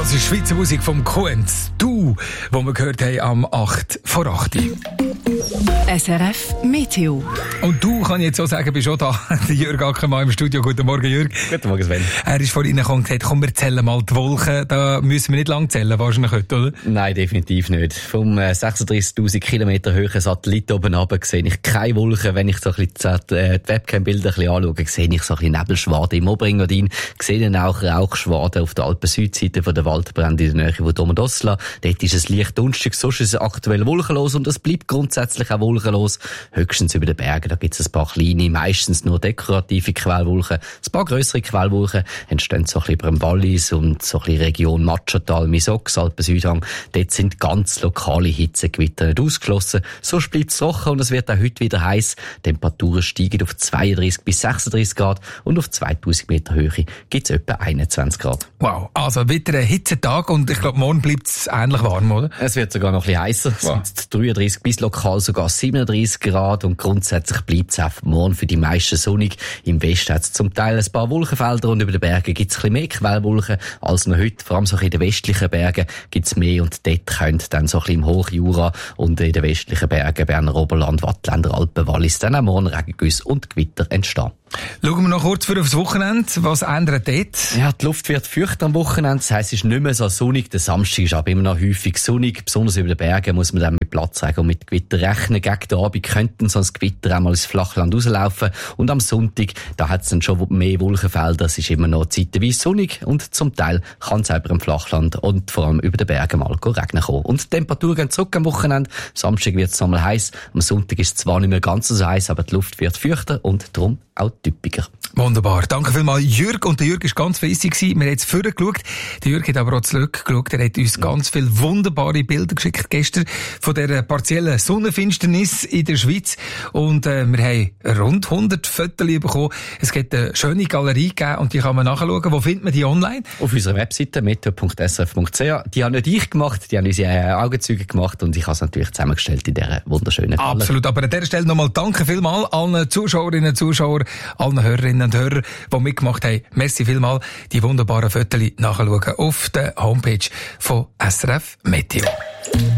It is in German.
Das ist Schweizer Musik vom Kuenz. Du, wo wir gehört haben am 8 vor 8. SRF Meteo. Und du, kann ich jetzt so sagen, bist auch da. Der Jürg Ackermann im Studio. Guten Morgen, Jürg. Guten Morgen, Sven. Er ist vorhin gekommen und gesagt, komm, wir zählen mal die Wolken. Da müssen wir nicht lang zählen, wahrscheinlich heute, oder? Nein, definitiv nicht. Vom 36'000 Kilometer hohen Satellit oben runter sehe ich keine Wolken. Wenn ich so ein bisschen die Webcam-Bilder anschaue, sehe ich so ein bisschen Nebelschwaden im Oberengadin. Sehe dann auch Rauchschwaden auf der Alpen-Südseite von der Waldbrände in der Nähe von Domodosla. Dort ist es leicht dunstig, sonst ist es aktuell wolkenlos und es bleibt grundsätzlich auch wolkenlos. Höchstens über den Bergen, da gibt es ein paar kleine, meistens nur dekorative Quellwolken. Ein paar grössere Quellwolken entstehen so ein bisschen über dem Wallis und so ein bisschen Region Matschatal, Misox, Alpen-Südhang. Dort sind ganz lokale Hitzegewitter nicht ausgeschlossen. Sonst bleibt es trocken und es wird auch heute wieder heiß. Temperaturen steigen auf 32 bis 36 Grad und auf 2000 Meter Höhe gibt es etwa 21 Grad. Wow, also wieder ein Hitzetag und ich glaube, morgen bleibt es ähnlich warm, oder? Es wird sogar noch ein bisschen heißer. Wow. Es sind 33 bis lokal sogar 37 Grad und grundsätzlich bleibt es auch morgen für die meisten sonnig. Im Westen hat es zum Teil ein paar Wolkenfelder und über den Bergen gibt es ein bisschen mehr Quellwolken als noch heute. Vor allem so in den westlichen Bergen gibt es mehr und dort könnte dann so ein bisschen im Hochjura und in den westlichen Bergen, Berner Oberland, Wattländer Alpen, Wallis, dann auch morgen Regengüsse und Gewitter entstehen. Schauen wir noch kurz für aufs Wochenende. Was ändert dort? Ja, die Luft wird feucht am Wochenende. Das heisst, es ist nicht mehr so sonnig. Der Samstag ist aber immer noch häufig sonnig. Besonders über den Bergen muss man dann mit Platzregen und mit Gewitter rechnen. Gegen den Abend könnten sonst Gewitter einmal ins Flachland rauslaufen. Und am Sonntag, da hat es dann schon mehr Wolkenfelder. Es ist immer noch zeitweise sonnig. Und zum Teil kann es über dem Flachland und vor allem über den Bergen mal regnen kommen. Und die Temperaturen gehen zurück am Wochenende. Am Samstag wird es nochmal heiß. Am Sonntag ist es zwar nicht mehr ganz so heiß, aber die Luft wird feuchter und darum auch typischer. Wunderbar. Danke vielmals, Jürg. Und der Jürg war ganz fleissig gewesen. Wir haben jetzt vorher geschaut. Der Jürg hat aber auch zurückgeschaut. Er hat uns ganz viele wunderbare Bilder geschickt gestern von der partiellen Sonnenfinsternis in der Schweiz. Und wir haben rund 100 Fotos bekommen. Es gibt eine schöne Galerie gegeben und die kann man nachschauen. Wo findet man die online? Auf unserer Webseite meteo.srf.ch. Die haben nicht ich gemacht, die haben unsere Augenzeuge gemacht und ich habe es natürlich zusammengestellt in dieser wunderschönen Galerie. Absolut. Aber an dieser Stelle nochmal danke vielmals allen Zuschauerinnen und Zuschauern, allen Hörerinnen und Hörer, die mitgemacht haben. Merci vielmals. Die wunderbaren Fotos nachschauen auf der Homepage von SRF Meteo.